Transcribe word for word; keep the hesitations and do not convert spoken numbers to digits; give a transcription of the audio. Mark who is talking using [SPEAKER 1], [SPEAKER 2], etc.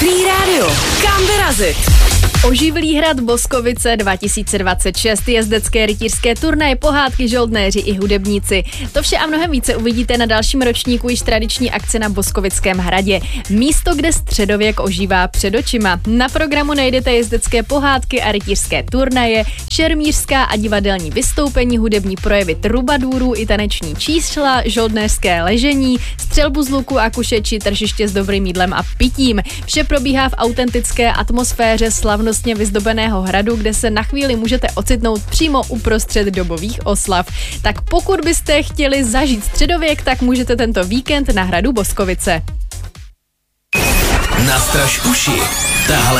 [SPEAKER 1] Dobrý rádio. Kam vyrazit?
[SPEAKER 2] Oživlý hrad Boskovice dva tisíce dvacet šest, jezdecké rytířské turnaje, pohádky, žoldnéři i hudebníci. To vše a mnohem více uvidíte na dalším ročníku již tradiční akce na Boskovickém hradě. Místo, kde středověk ožívá před očima. Na programu najdete jezdecké pohádky a rytířské turnaje, šermířská a divadelní vystoupení, hudební projevy trubadůrů i taneční čísla, žoldnéřské ležení, střelbu z luku a kuše či tržiště s dobrým jídlem a pitím. Vše probíhá v autentické atmosféře slavnostně vyzdobeného hradu, kde se na chvíli můžete ocitnout přímo uprostřed dobových oslav. Tak pokud byste chtěli zažít středověk, tak můžete tento víkend na hradu Boskovice.
[SPEAKER 3] Nastraž uši. Tahle